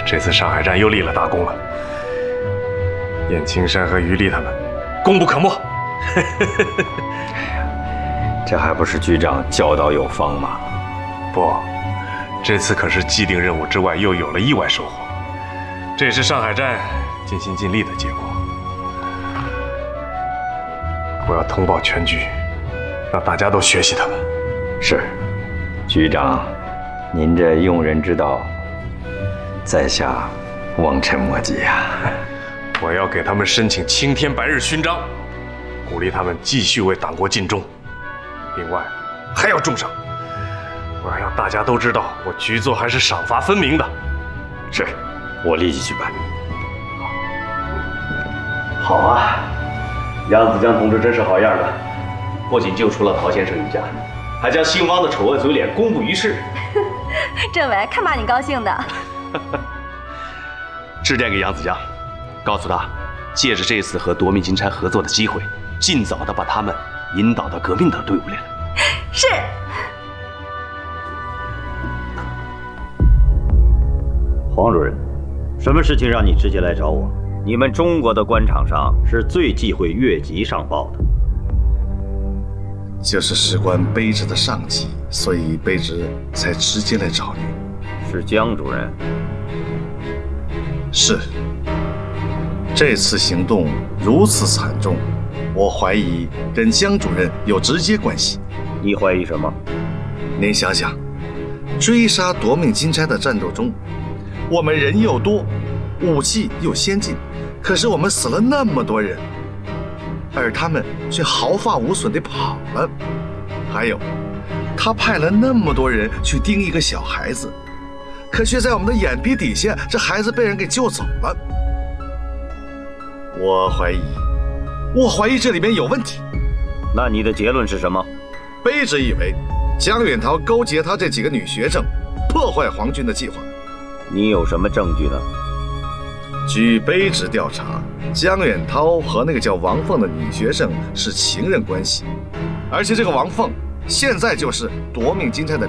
这次上海战又立了大功了。燕青山和于丽他们，功不可没。 这还不是局长教导有方吗？ 不，这次可是既定任务之外，又有了意外收获。这也是上海战尽心尽力的结果。我要通报全局，让大家都学习他们。 是，局长，您这用人之道，在下望尘莫及呀。 我要给他们申请青天白日勋章，鼓励他们继续为党国尽忠。另外，还要重赏。我要让大家都知道，我局座还是赏罚分明的。 是，我立即去办。 好啊，杨子江同志真是好样的，不仅救出了陶先生一家，还将姓汪的丑恶嘴脸公布于世。 政委，看把你高兴的。 致电给杨子江，告诉他，借着这次和夺命金钗合作的机会，尽早的把他们引导到革命党队伍里来。 是。 黄主任，什么事情让你直接来找我？你们中国的官场上是最忌讳越级上报的。 就是事关卑职的上级，所以卑职才直接来找你。 是江主任？ 是。这次行动如此惨重，我怀疑跟江主任有直接关系。 你怀疑什么？ 您想想，追杀夺命金钗的战斗中，我们人又多，武器又先进，可是我们死了那么多人，而他们却毫发无损地跑了。还有，他派了那么多人去盯一个小孩子，可却在我们的眼皮底下，这孩子被人给救走了。我怀疑这里面有问题。 那你的结论是什么？ 卑职以为江远涛勾结他这几个女学生，破坏皇军的计划。 你有什么证据呢？ 据卑职调查，江远涛和那个叫王凤的女学生是情人关系，而且这个王凤现在就是夺命金钗的